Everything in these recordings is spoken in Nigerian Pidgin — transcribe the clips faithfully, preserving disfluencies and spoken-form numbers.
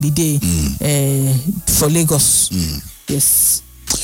the day mm. uh, for Lagos. Mm. Yes.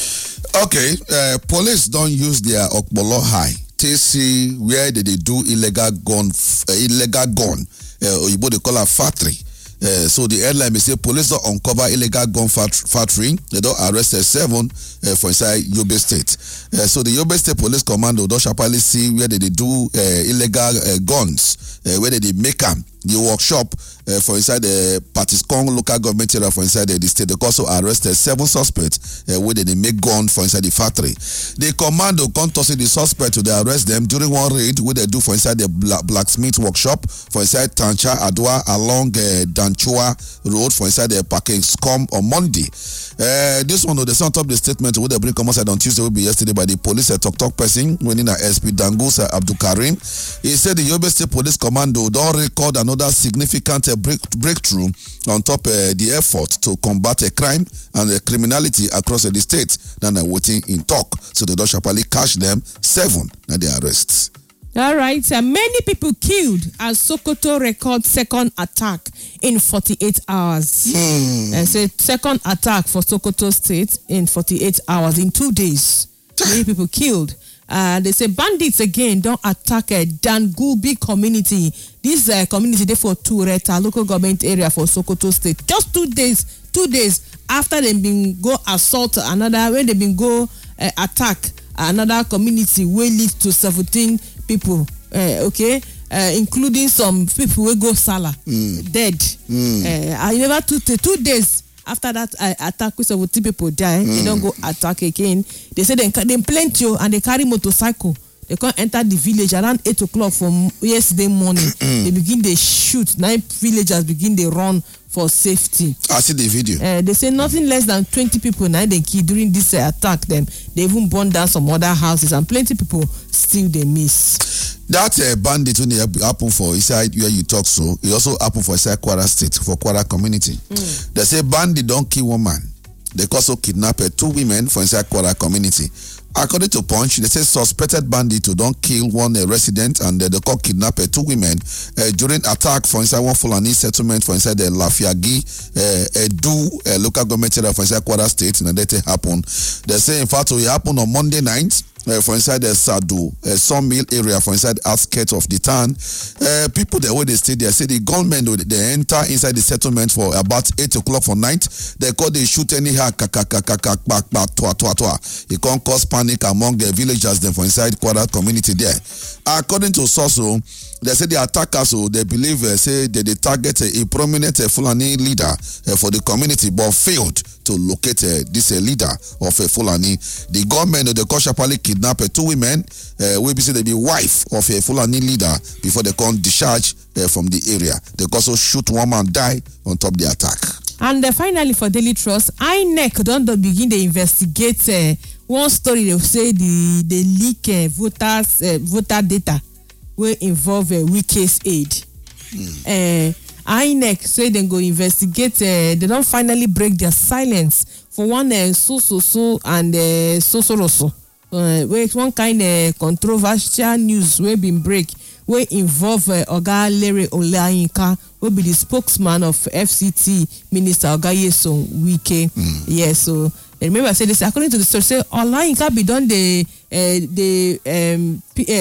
Okay, uh, police don't use their Okpolo high to see where they, they do illegal gun, uh, illegal gun, uh, or you they call a factory. Uh, so the headline may say police don't uncover illegal gun factory. They don't arrest uh, seven uh, for inside Yobe State. Uh, so the Yobe State Police Commando don't sharply see where they, they do uh, illegal uh, guns, uh, where they, they make them. The workshop uh, for inside the Patiscong local government area for inside the, the state. They also arrested seven suspects uh, where they, they make guns for inside the factory. The commando contacted the suspect to they arrest them during one raid where they do for inside the black, blacksmith workshop for inside Tancha Adwa along uh, Danchua Road for inside the parking scum on Monday. Uh, this one, the sound of the statement where they bring come outside on Tuesday will be yesterday by the police a talk talk person winning a S P Dangusa Abdul Karim. He said the Yobe State Police Commando don't record another significant uh, break, breakthrough on top uh, the effort to combat a uh, crime and uh, criminality across uh, the state. Then they're waiting in talk. So they don't sharply catch them. Seven and they arrests. All right. Uh, many people killed as Sokoto records second attack in forty-eight hours. Hmm. Uh, so second attack for Sokoto State in forty-eight hours, in two days. Many people killed. Uh, they say bandits again don't attack a uh, Dangulbi community. This uh, community, therefore, Tureta, local government area for Sokoto State. Just two days, two days after they been go assault another, when they been go uh, attack another community, where lead to seventeen people. Uh, okay, uh, including some people who go Salah mm. dead. Mm. Uh, I never two two days. After that uh, attack, with seventy people die, mm. they don't go attack again. They say they, they plenty and they carry motorcycle. They can't enter the village around eight o'clock from yesterday morning. They begin they shoot. Nine villagers begin they run for safety. I see the video. Uh, they say nothing less than twenty people now they kill during this uh, attack. Them they even burn down some other houses and plenty people still they miss. That uh, bandit when it happen for inside where you talk so, it also happened for inside Kwara State, for Kwara community. Mm. They say bandit don't kill one man. They also kidnap uh, two women for inside Kwara community. According to Punch, they say suspected bandit to don't kill one uh, resident and uh, they call kidnap uh, two women uh, during attack for inside one Fulani settlement for inside the Lafiagi uh, Edu uh, local government area for inside Kwara State. And that happen. They say in fact it happened on Monday night. Uh, for inside the Sadu, uh, Sawmill area, for inside outskirts of the town. Uh, people there where they stay there say the gunmen they enter inside the settlement for about eight o'clock for night. They call they shoot anyhow, it can cause panic among the villagers then for inside Kwara community there. According to Soso, they say the attackers, so they believe, uh, say that they target uh, a prominent uh, Fulani leader uh, for the community, but failed to locate uh, this uh, leader of a uh, Fulani. The government of the Koshapali kidnapped uh, two women, uh, we be say they be wife of a Fulani leader before they come discharge uh, from the area. They also shoot one man die on top of the attack. And uh, finally, for Daily Trust, I N E C don't begin to investigate uh, one story. They say the the leak uh, voters uh, voter data will involve a uh, Wike's aid. Mm. Uh, I N E C say they go investigate. Uh, they don't finally break their silence for one uh, so so so and uh, so so so. Uh, where one kind of controversial news will be break. We involve uh, Oga Lere Olayinka, will be the spokesman of F C T Minister Oga Yeson Wike. Mm. Yes, so remember I said this according to the story. Say Olayinka be done the uh, the um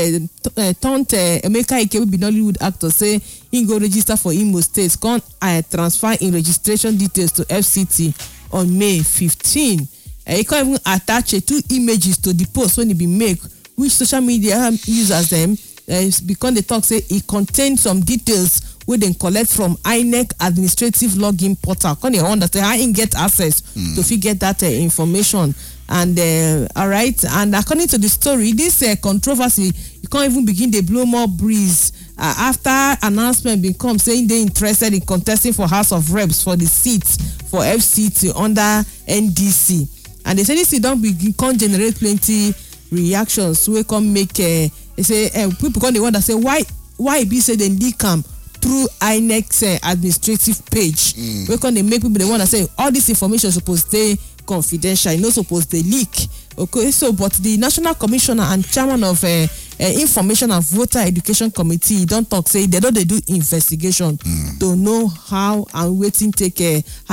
uh, uh, taunt uh, Emeka Ike will be Nollywood actor. Say he go register for Imo State. Come uh, transfer in registration details to F C T on May fifteenth. Uh, he can't even attach uh, two images to the post when it be made, which social media users them. Uh, because they talk say it contains some details we then collect from I N E C administrative login portal. Can you understand how you get access mm. to get that uh, information? And uh, all right, and according to the story, this uh, controversy you can't even begin to blow more breeze uh, after announcement become saying they interested in contesting for House of Reps for the seats for F C T under N D C, and they say this don't begin can generate plenty reactions. We can make. Uh, They say uh, people come they wonder say why why be say they leak come through I N E C uh, administrative page. Mm. We can they make people they want to say all this information is supposed to stay confidential, not supposed to leak. Okay, so but the National Commissioner and Chairman of uh, uh, Information and Voter Education Committee don't talk say they don't they do investigation mm. to know how and waiting take uh,